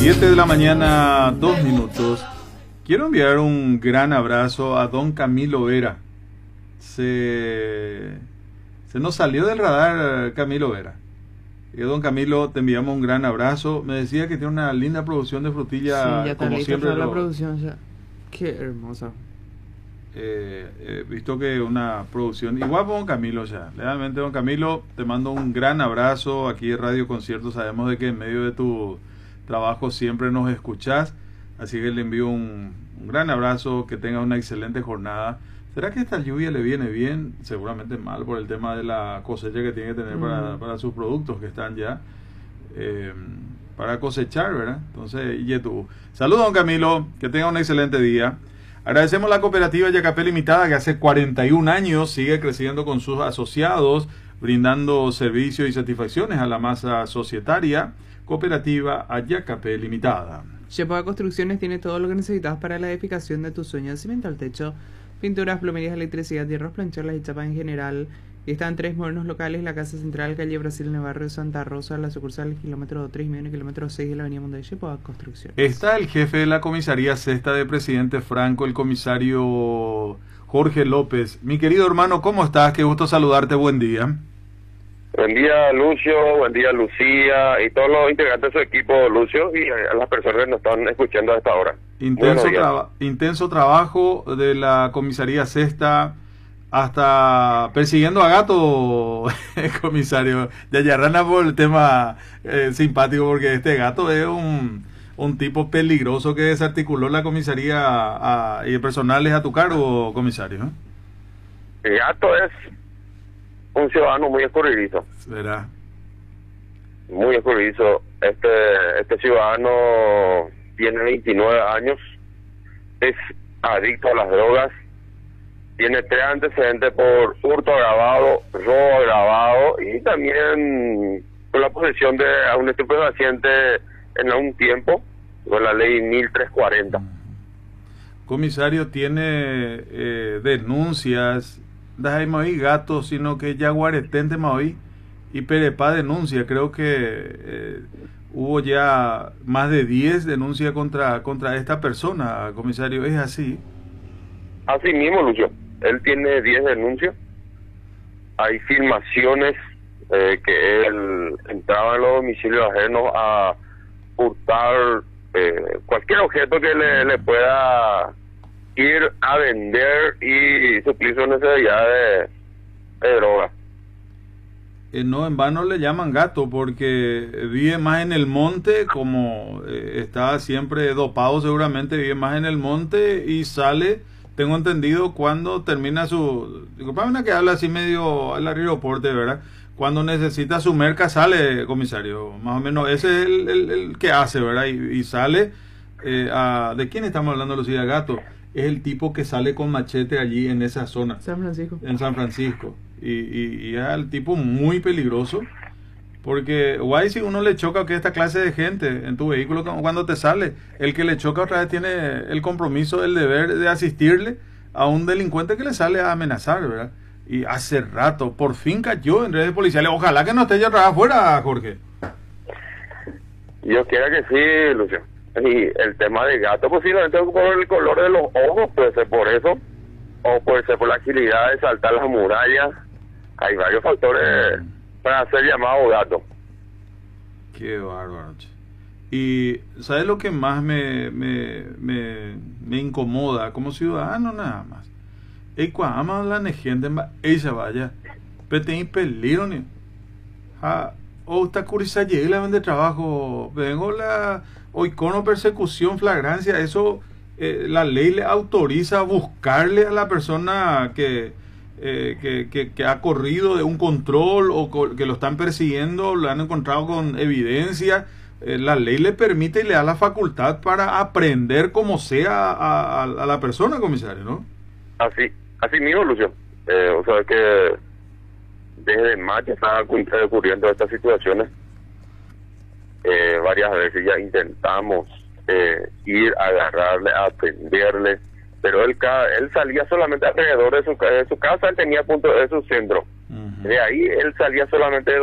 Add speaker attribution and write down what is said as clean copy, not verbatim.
Speaker 1: 7 de la mañana, 2 minutos. Quiero enviar un gran abrazo a don Camilo Vera. Se nos salió del radar Camilo Vera. Y don Camilo, te enviamos un gran abrazo. Me decía que tiene una linda producción de frutilla.
Speaker 2: Sí, ya está
Speaker 1: como
Speaker 2: lista
Speaker 1: siempre.
Speaker 2: toda la producción ya. Qué hermosa.
Speaker 1: Visto que una producción igual don Camilo ya. Realmente don Camilo, te mando un gran abrazo. Aquí en Radio Concierto sabemos de que en medio de tu trabajo siempre nos escuchás. Así que le envío un gran abrazo, que tenga una excelente jornada. ¿Será que esta lluvia le viene bien? Seguramente mal por el tema de la cosecha que tiene que tener para sus productos que están ya para cosechar, ¿verdad? Entonces, saludos don Camilo, que tenga un excelente día. Agradecemos a la cooperativa Yacapé Limitada, que hace 41 años sigue creciendo con sus asociados, brindando servicios y satisfacciones a la masa societaria. Cooperativa Yacapé Limitada.
Speaker 2: Shepoa Construcciones tiene todo lo que necesitas para la edificación de tus sueños: cemento al techo, pinturas, plomerías, electricidad, hierros, planchadas y chapas en general. Y están 3 modernos locales: la Casa Central, calle Brasil, en el barrio de Santa Rosa, la sucursal kilómetro 3 y kilómetro 6 de la avenida Mundo de Shepoa Construcciones.
Speaker 1: Está el jefe de la comisaría sexta de Presidente Franco, el comisario Jorge López. Mi querido hermano, ¿cómo estás? Qué gusto saludarte, buen día.
Speaker 3: Buen día, Lucio, buen día, Lucía, y todos los integrantes de su equipo, Lucio, y a las personas que nos están escuchando a esta hora.
Speaker 1: Intenso trabajo de la comisaría sexta, hasta persiguiendo a gato, comisario. Yayarrana por el tema simpático, porque este gato es un tipo peligroso que desarticuló la comisaría y el personal es a tu cargo, comisario.
Speaker 3: El gato es un ciudadano muy escurridizo.
Speaker 1: ¿Será?
Speaker 3: Muy escurridizo. Este ciudadano tiene 29 años, es adicto a las drogas, tiene 3 antecedentes por hurto agravado, robo agravado y también con la posesión de un estupefaciente en algún tiempo, con la ley 1340.
Speaker 1: Comisario, tiene denuncias, Daimoi gato, sino que Yaguaretente Maui y Perepá denuncia. Creo que hubo ya más de 10 denuncias contra esta persona, comisario. ¿Es así?
Speaker 3: Así mismo, Lucio. Él tiene 10 denuncias. Hay filmaciones que él entraba en los domicilios ajenos a hurtar cualquier objeto que le pueda ir a vender y suplir su necesidad de droga.
Speaker 1: No, en vano le llaman gato, porque vive más en el monte, como está siempre dopado, seguramente vive más en el monte y sale, tengo entendido, cuando termina su... Disculpame que habla así medio al aeroporte, ¿verdad? Cuando necesita su merca sale, comisario, más o menos ese es el que hace, ¿verdad? Y sale, ¿de quién estamos hablando, Lucía? Gato. Es el tipo que sale con machete allí en esa zona.
Speaker 2: San Francisco.
Speaker 1: En San Francisco. Y es el tipo muy peligroso. Porque, guay, si uno le choca que esta clase de gente en tu vehículo cuando te sale, el que le choca otra vez tiene el compromiso, el deber de asistirle a un delincuente que le sale a amenazar, ¿verdad? Y hace rato, por fin cayó en redes policiales. Ojalá que no esté ya otra vez afuera, Jorge.
Speaker 3: Yo quiera que sí, Lucio. Y el tema de gato posiblemente por el color de los ojos, puede ser por eso, o puede ser por la agilidad de saltar las murallas. Hay varios factores para ser llamado gato.
Speaker 1: Qué bárbaro. Y ¿sabes lo que más me incomoda como ciudadano nada más? Es cuando aman la gente, ella vaya, pero tiene peligro ni o está curiosa llega de trabajo, vengo hoy con persecución, flagrancia, eso la ley le autoriza a buscarle a la persona que ha corrido de un control o que lo están persiguiendo, lo han encontrado con evidencia. La ley le permite y le da la facultad para aprender como sea a la persona, comisario, ¿no?
Speaker 3: Así mismo, Lucio. O sea que desde mayo está ocurriendo estas situaciones. Varias veces ya intentamos ir a agarrarle, a atenderle, pero él salía solamente alrededor de su casa, él tenía punto de su centro. De ahí él salía solamente